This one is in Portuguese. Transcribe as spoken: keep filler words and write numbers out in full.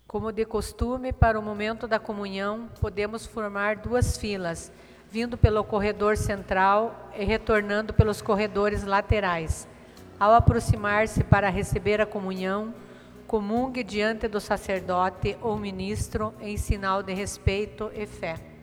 Como de costume, para o momento da comunhão, podemos formar duas filas, vindo pelo corredor central e retornando pelos corredores laterais. Ao aproximar-se para receber a comunhão, comungue diante do sacerdote ou ministro em sinal de respeito e fé.